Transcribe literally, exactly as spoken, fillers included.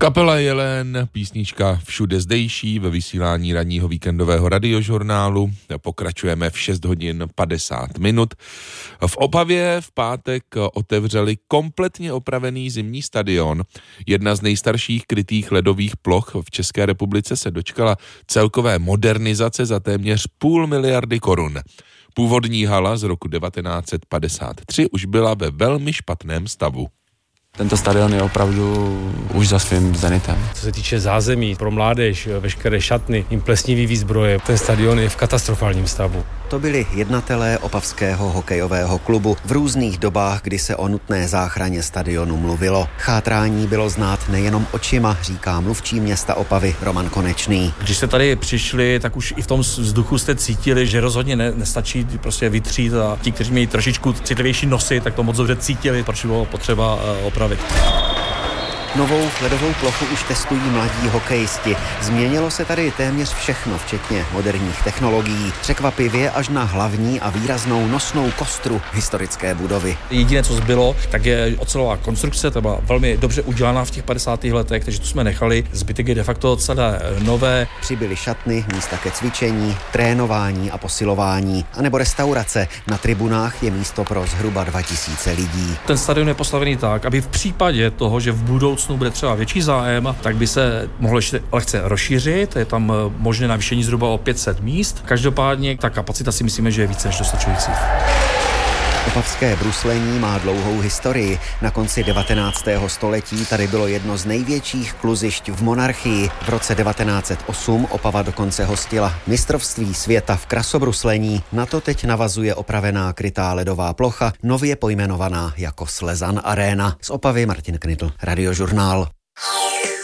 Kapela Jelen, písnička Všude zdejší ve vysílání ranního víkendového radiožurnálu. Pokračujeme v šest hodin padesát minut. V Opavě v pátek otevřeli kompletně opravený zimní stadion. Jedna z nejstarších krytých ledových ploch v České republice se dočkala celkové modernizace za téměř půl miliardy korun. Původní hala z roku devatenáct set padesát tři už byla ve velmi špatném stavu. Tento stadion je opravdu už za svým zenitem. Co se týče zázemí pro mládež, veškeré šatny, jim plesnivý výzbroje, ten stadion je v katastrofálním stavu. To byli jednatelé opavského hokejového klubu v různých dobách, kdy se o nutné záchraně stadionu mluvilo. Chátrání bylo znát nejenom očima, říká mluvčí města Opavy Roman Konečný. Když jste tady přišli, tak už i v tom vzduchu jste cítili, že rozhodně ne, nestačí prostě vytřít a ti, kteří mají trošičku citlivější nosy, tak to moc dobře cítili, proč bylo potřeba opravit. Novou ledovou plochu už testují mladí hokejisti. Změnilo se tady téměř všechno, včetně moderních technologií. Překvapivě až na hlavní a výraznou nosnou kostru historické budovy. Jediné, co zbylo, tak je ocelová konstrukce, ta byla velmi dobře udělaná v těch padesátých letech, takže tu jsme nechali. Zbytek je de facto celé nové. Přibyly šatny, místa ke cvičení, trénování a posilování, anebo restaurace. Na tribunách je místo pro zhruba dva tisíce lidí. Ten stadion je postavený tak, aby v případě toho, že v budoucnu bude třeba větší zájem, tak by se mohlo ještě lehce rozšířit. Je tam možné navýšení zhruba o pět set míst. Každopádně ta kapacita si myslíme, že je více než dostačující. Opavské bruslení má dlouhou historii. Na konci devatenáctého století tady bylo jedno z největších kluzišť v monarchii. V roce devatenáct set osm Opava dokonce hostila mistrovství světa v krasobruslení. Na to teď navazuje opravená krytá ledová plocha, nově pojmenovaná jako Slezan Arena. Z Opavy Martin Knitl, Radiožurnál.